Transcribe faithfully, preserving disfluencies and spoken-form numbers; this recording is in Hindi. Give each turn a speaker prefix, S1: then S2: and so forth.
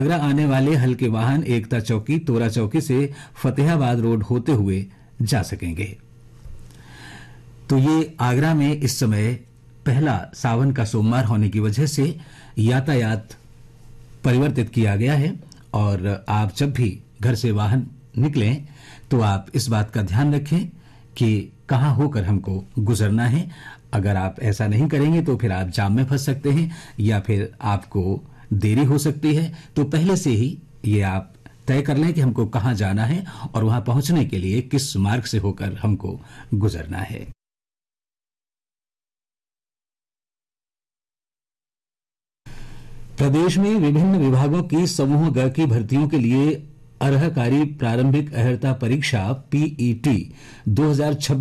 S1: आगरा आने वाले हल्के वाहन एकता चौकी, तोरा चौकी से फतेहाबाद रोड होते हुए जा सकेंगे। तो ये आगरा में इस समय पहला सावन का सोमवार होने की वजह से यातायात परिवर्तित किया गया है और आप जब भी घर से वाहन निकलें तो आप इस बात का ध्यान रखें कि कहां होकर हमको गुजरना है। अगर आप ऐसा नहीं करेंगे तो फिर आप जाम में फंस सकते हैं या फिर आपको देरी हो सकती है। तो पहले से ही ये आप तय कर लें कि हमको कहां जाना है और वहां पहुंचने के लिए किस मार्ग से होकर हमको गुजरना है। प्रदेश में विभिन्न विभागों की समूह ग की भर्तियों के लिए अर्हकारी प्रारंभिक अर्हता परीक्षा पीईटी दो हज़ार छब्बीस